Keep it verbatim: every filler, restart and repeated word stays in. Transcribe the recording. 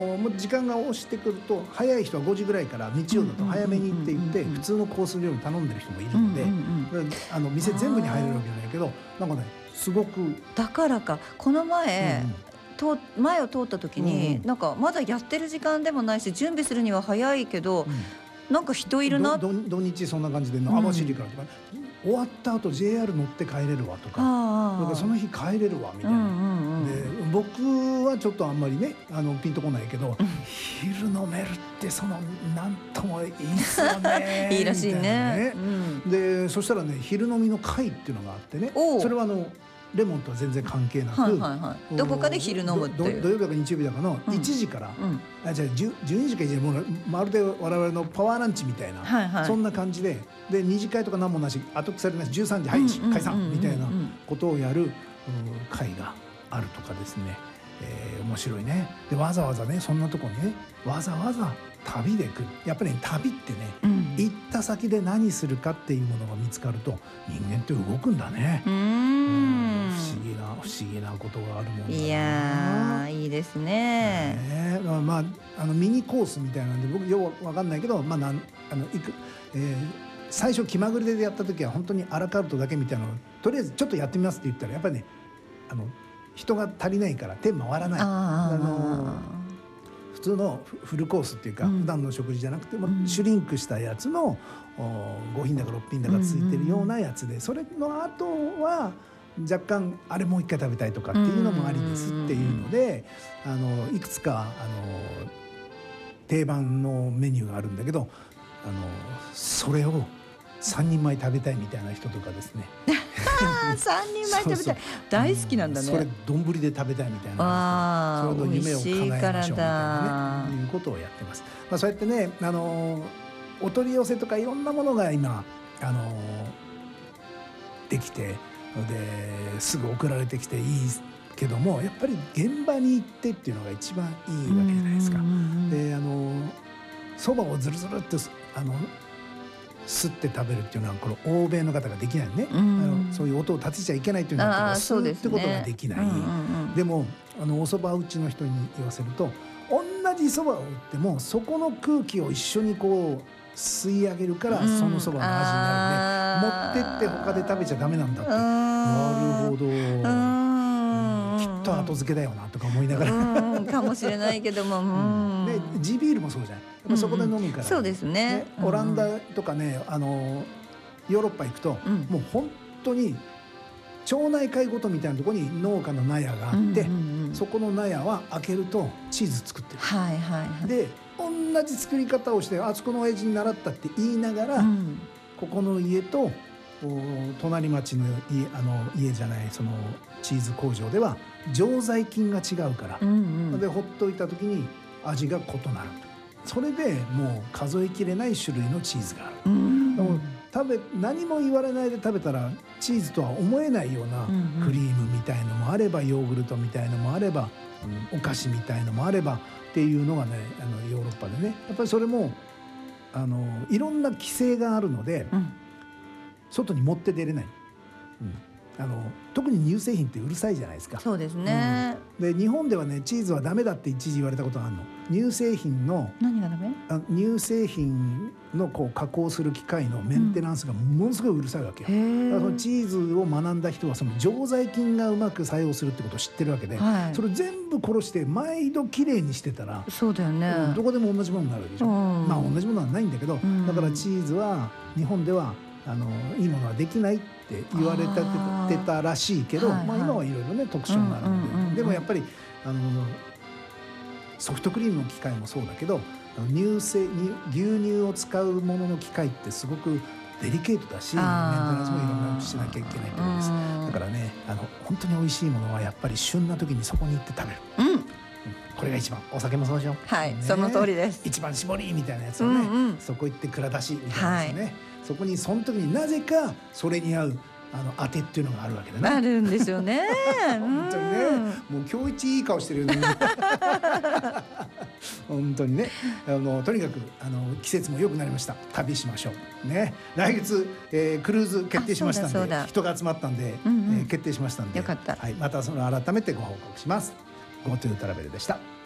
もう時間が押してくると早い人はごじぐらいから日曜だと早めにって言って普通のコース料理頼んでる人もいるので、あの店全部に入れるわけじゃないけど、なんかねすごくだからかこの前、うんうん、と前を通った時に、うんうん、なんかまだやってる時間でもないし準備するには早いけど、うん、なんか人いるな。 土日そんな感じで網走からとか、うん、終わった後 ジェイアール 乗って帰れるわとか、なんかその日帰れるわみたいな、うんうんうん、で僕はちょっとあんまりねあのピンとこないけど、うん、昼飲めるってそのなんともいいですよねいいらしい ね, ね、 うん、でそしたらね昼飲みの会っていうのがあってね、それはあのレモンとは全然関係なく、はいはいはい、 どこかで昼飲むっていう土曜日か日曜日だかのいちじから、うん、あじゃあじゅうにじかいちじもうまるで我々のパワーランチみたいな、はいはい、そんな感じでで二次会とか何もなし後腐れなしじゅうさんじはい解散みたいなことをやる会があるとかですね、えー、面白いね。でわざわざねそんなとこにねわざわざ旅で来る。やっぱり、ね、旅ってね、うん、行った先で何するかっていうものが見つかると人間って動くんだね。うーん、不思議な不思議なことがあるもんだな。 いやいいですね。 ねまあ、あのミニコースみたいなんで僕よく分かんないけど、まあ、なんあの行く、えー、最初気まぐれでやった時は本当にアラカルトだけみたいなのをとりあえずちょっとやってみますって言ったらやっぱりねあの人が足りないから手回らない。ああの普通のフルコースっていうか、うん、普段の食事じゃなくても、うん、シュリンクしたやつのご品だかろっ品だかついてるようなやつで、それの後は若干あれもう一回食べたいとかっていうのもありですっていうので、あのいくつかあの定番のメニューがあるんだけど、あのそれをさんにんまえ食べたいみたいな人とかですねさんにんまえ食べたいそうそう大好きなんだね。 それ丼で食べたいみたいな、その夢を叶えましょうみたいなねいうことをやってます。まあ、そうやってねあのお取り寄せとかいろんなものが今あのできてですぐ送られてきていいけども、やっぱり現場に行ってっていうのが一番いいわけじゃないですか。であのそばをずるずるってあの吸って食べるっていうのはこれ欧米の方ができないね、うん、あのそういう音を立てちゃいけないっていうのは吸うってことができない。 で,、ねうんうんうん、でもあのお蕎麦打ちの人に言わせると同じ蕎麦を打ってもそこの空気を一緒にこう吸い上げるからその蕎麦の味になるんで、持ってって他で食べちゃダメなんだって。なるほどきっと後付けだよなとか思いながらうんかもしれないけども、うん、 で地ビールもそうじゃない。やっぱそこで飲むから、ねうん、 そうですね、 オランダとかねあのヨーロッパ行くと、うん、もう本当に町内会ごとみたいなところに農家の納屋があって、うんうんうん、そこの納屋は開けるとチーズ作ってる、はいはいはい、で同じ作り方をしてあそこの親父に習ったって言いながら、うん、ここの家と隣町の 家, あの家じゃないそのチーズ工場では常在菌が違うから、うんうん、でほっといた時に味が異なる。それでもう数えきれない種類のチーズがある、うんうん、でも食べ何も言われないで食べたらチーズとは思えないようなクリームみたいのもあればヨーグルトみたいのもあれば、うん、お菓子みたいのもあればっていうのがねあのヨーロッパでねやっぱりそれもあのいろんな規制があるので、うん外に持って出れない、うん、あの特に乳製品ってうるさいじゃないですか。 そうですね、 うん、で日本ではねチーズはダメだって一時言われたことがあるの。乳製品の何がダメ？ あ乳製品のこう加工する機械のメンテナンスがものすごいうるさいわけよ、うん、だからそのチーズを学んだ人はその常在菌がうまく作用するってことを知ってるわけで、はい、それ全部殺して毎度きれいにしてたらそうだよね、 うん、どこでも同じものになるでしょ、うん、まあ同じものはないんだけど、うん、だからチーズは日本ではあのいいものはできないって言われてたらしいけど、はいはいまあ、今はいろいろね特徴があるので、うんうんうんうん、でもやっぱりあのソフトクリームの機械もそうだけど乳製牛乳を使うものの機械ってすごくデリケートだしメンテナンスもいろんなしなきゃいけないと思います。だからねあの本当に美味しいものはやっぱり旬な時にそこに行って食べる、うん、これが一番。お酒もそうでしょ。 はい、ね、その通りです。 一番搾りみたいなやつをね、うんうん、そこ行って蔵出しみたいなやつね、はい、そこにその時になぜかそれに合うあの当てっていうのがあるわけだね。 あるんですよね本当にね、もう今日一いい顔してるよね本当にねあのとにかくあの季節も良くなりました。旅しましょうね。来月、えー、クルーズ決定しましたんで人が集まったんで、うんうんえー、決定しましたんでよかった、 はい、またその改めてご報告します。 GoTo トラベルでした。